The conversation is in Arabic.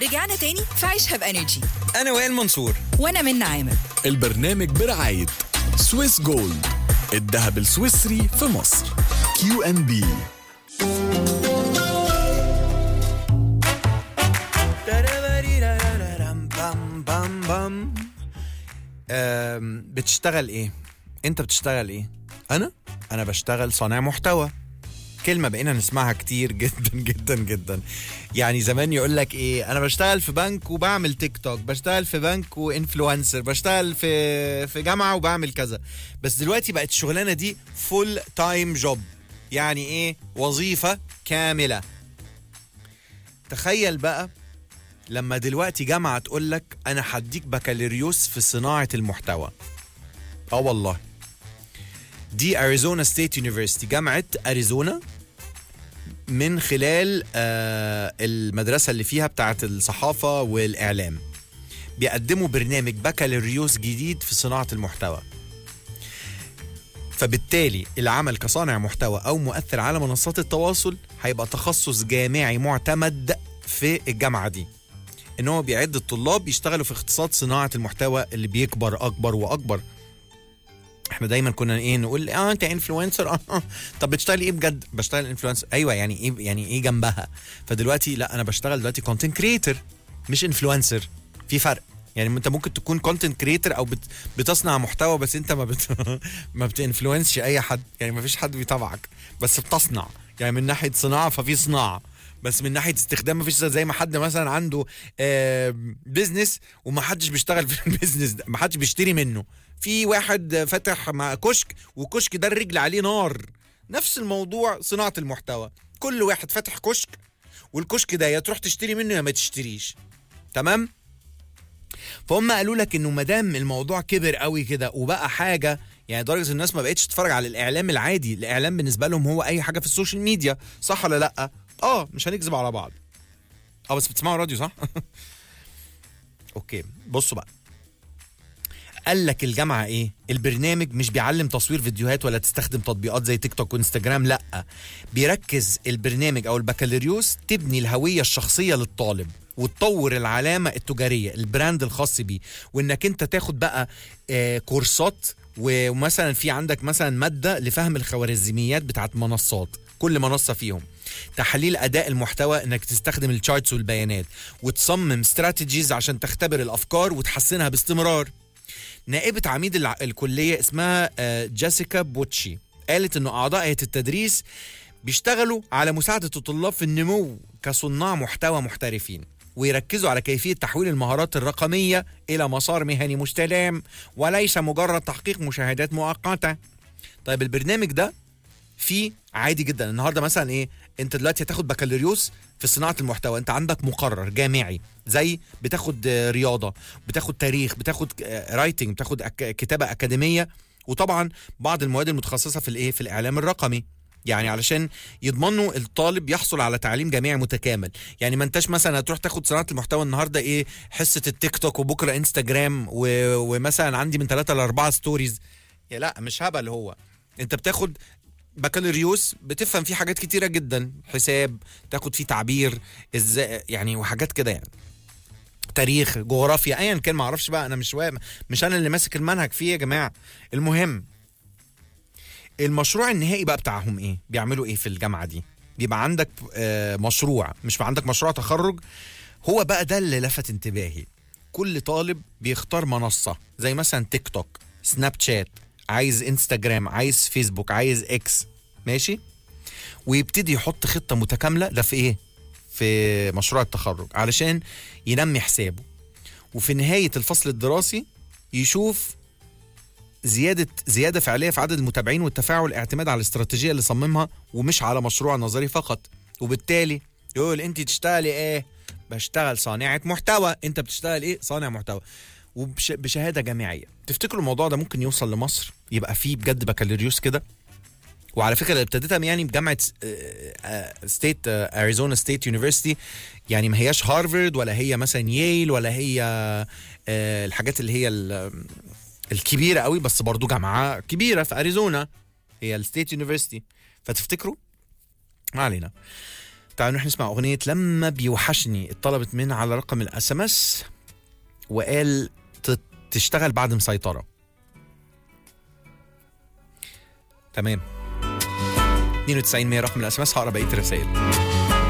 رجعنا تاني في عيشها بانرجي. أنا وائل منصور. وانا من عامر. البرنامج برعاية سويس جولد، الذهب السويسري في مصر. QNB. بتشتغل ايه؟ انت بتشتغل ايه؟ انا بشتغل صانع محتوى. كلمة بقينا نسمعها كتير جدا جدا جدا. يعني زمان يقول لك ايه، انا بشتغل في بنك وبعمل تيك توك، بشتغل في بنك وانفلونسر، بشتغل في جامعة وبعمل كذا. بس دلوقتي بقت الشغلانة دي فول تايم جوب. يعني ايه؟ وظيفة كاملة. تخيل بقى لما دلوقتي جامعة تقول لك انا هديك بكالوريوس في صناعة المحتوى. والله دي أريزونا ستيت يونيفرسيتي، جامعة أريزونا، من خلال المدرسة اللي فيها بتاعة الصحافة والإعلام، بيقدموا برنامج بكالوريوس جديد في صناعة المحتوى. فبالتالي العمل كصانع محتوى أو مؤثر على منصات التواصل هيبقى تخصص جامعي معتمد في الجامعة دي، إن هو بيعد الطلاب يشتغلوا في اختصاص صناعة المحتوى اللي بيكبر أكبر وأكبر. احنا دايما كنا ايه نقول انت انفلونسر. طب بتشتغل ايه بجد؟ بشتغل انفلونسر. ايوه، يعني ايه جنبها؟ فدلوقتي لا، انا بشتغل دلوقتي كونتنت كريتور مش انفلونسر. في فرق. يعني انت ممكن تكون كونتنت كريتور او بتصنع محتوى، بس انت ما بتنفلونسش اي حد. يعني ما فيش حد بيتابعك، بس بتصنع. يعني من ناحيه صناعه ففي صناعه، بس من ناحيه استخدام ما فيش. زي ما حد مثلا عنده بيزنس وما حدش بيشتغل في البيزنس ده، ما حدش بيشتري منه. في واحد فتح مع كشك، وكشك ده الرجل عليه نار. نفس الموضوع صناعة المحتوى. كل واحد فتح كشك، والكشك ده يا تروح تشتري منه يا ما تشتريش. تمام؟ فهم قالوا لك انه مدام الموضوع كبر قوي كده وبقى حاجة، يعني درجة الناس ما بقتش تتفرج على الإعلام العادي. الإعلام بالنسبة لهم هو أي حاجة في السوشيال ميديا. صح ولا لأ؟ مش هنكذب على بعض. بس بتسمعوا راديو صح؟ اوكي، بصوا بقى. قال لك الجامعة ايه؟ البرنامج مش بيعلم تصوير فيديوهات ولا تستخدم تطبيقات زي تيك توك وانستجرام. لا، بيركز البرنامج او البكالوريوس تبني الهوية الشخصية للطالب، وتطور العلامة التجارية، البراند الخاص بيه، وانك انت تاخد بقى كورسات. ومثلا في عندك مثلا مادة لفهم الخوارزميات بتاعت منصات، كل منصة فيهم، تحليل أداء المحتوى، انك تستخدم الشارتس والبيانات، وتصمم استراتيجيز عشان تختبر الأفكار وتحسنها باستمرار. نائبة عميد الكلية اسمها جيسيكا بوتشي قالت انه اعضاء هيئة التدريس بيشتغلوا على مساعدة الطلاب في النمو كصناع محتوى محترفين، ويركزوا على كيفية تحويل المهارات الرقمية إلى مسار مهني مستدام وليس مجرد تحقيق مشاهدات مؤقتة. طيب البرنامج ده فيه عادي جدا. النهارده مثلا ايه، انت دلوقتي هتاخد بكالوريوس في صناعه المحتوى، انت عندك مقرر جامعي، زي بتاخد رياضه، بتاخد تاريخ، بتاخد رايتنج، بتاخد كتابه اكاديميه، وطبعا بعض المواد المتخصصه في الايه، في الاعلام الرقمي. يعني علشان يضمنوا الطالب يحصل على تعليم جامعي متكامل. يعني ما انتش مثلا هتروح تاخد صناعه المحتوى النهارده ايه، حصه التيك توك وبكره انستجرام ومثلا عندي من 3 ل 4 ستوريز. يا لا، مش هبل. هو انت بتاخد بكالوريوس بتفهم فيه حاجات كتيرة جدا، حساب، تاخد فيه تعبير ازاي يعني، وحاجات كده يعني، تاريخ، جغرافيا، ايا كان. ما اعرفش بقى، انا مش انا اللي ماسك المنهج فيه يا جماعة. المهم المشروع النهائي بقى بتاعهم ايه، بيعملوا ايه في الجامعة دي. بيبقى عندك مشروع، مش عندك مشروع تخرج. هو بقى ده اللي لفت انتباهي. كل طالب بيختار منصة زي مثلا تيك توك، سناب شات، عايز انستجرام، عايز فيسبوك، عايز اكس، ماشي، ويبتدي يحط خطة متكاملة. ده في ايه؟ في مشروع التخرج، علشان ينمي حسابه، وفي نهاية الفصل الدراسي يشوف زيادة فعلية في عدد المتابعين والتفاعل، اعتماد على الاستراتيجية اللي صممها ومش على مشروع نظري فقط. وبالتالي يقول انت تشتغلي ايه؟ بشتغل صانعة محتوى. انت بتشتغل ايه؟ صانع محتوى، وبشهادة جامعية. تفتكروا الموضوع ده ممكن يوصل لمصر؟ يبقى فيه بجد بكالوريوس كده؟ وعلى فكرة اللي ابتدتها يعني بجامعة أريزونا ستيت يونيفرسيتي. يعني ما هياش هارفارد، ولا هي مثلا ييل، ولا هي الحاجات اللي هي الكبيرة قوي، بس برضو جامعة كبيرة في أريزونا، هي الستيت يونيفرسيتي. فتفتكروا؟ ما علينا. تعالوا نروح نسمع أغنية لما بيوحشني، اتطلبت من على رقم الSMS وقال تشتغل بعد مسيطرة. تمام. 92 100 رقم الSMS، هقرا بقية الرسائل.